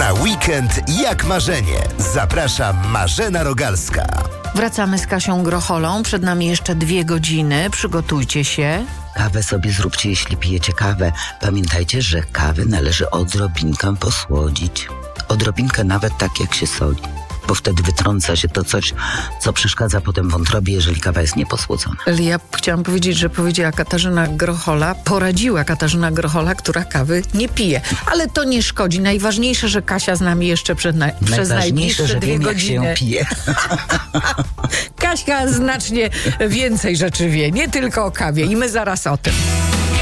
Na weekend jak marzenie. Zaprasza Marzena Rogalska. Wracamy z Kasią Grocholą. Przed nami jeszcze 2 godziny. Przygotujcie się. Kawę sobie zróbcie, jeśli pijecie kawę. Pamiętajcie, że kawę należy odrobinkę posłodzić. Odrobinkę nawet tak, jak się soli. Bo wtedy wytrąca się to coś, co przeszkadza potem wątrobie, jeżeli kawa jest nieposłodzona. Ja chciałam powiedzieć, że powiedziała Katarzyna Grochola, poradziła Katarzyna Grochola, która kawy nie pije. Ale to nie szkodzi. Najważniejsze, że Kasia z nami jeszcze przez najbliższe że 2 wiem, godziny. jak się ją pije. Kaśka znacznie więcej rzeczy wie, nie tylko o kawie. I my zaraz o tym.